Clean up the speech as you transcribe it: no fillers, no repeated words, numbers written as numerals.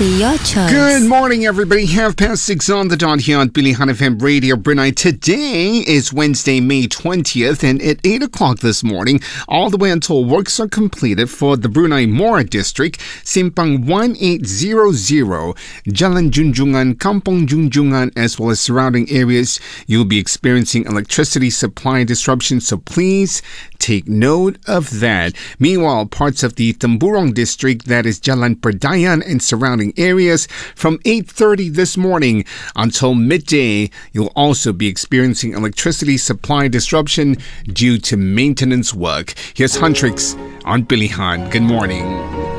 be your choice. Good morning, everybody. 6:30 on the dot here on Pilihan FM Radio Brunei. Today is Wednesday, May 20th, and at 8 o'clock this morning, all the way until works are completed for the Brunei Mora District, Simpang 1800, Jalan Junjungan, Kampong Junjungan, as well as surrounding areas, you'll be experiencing electricity supply disruptions, so please take note of that. Meanwhile, parts of the Temburong District, that is Jalan Perdayan and surrounding areas, from 8:30 this morning until midday, you'll also be experiencing electricity supply disruption due to maintenance work. Here's Huntrix on Pilihan. Good morning.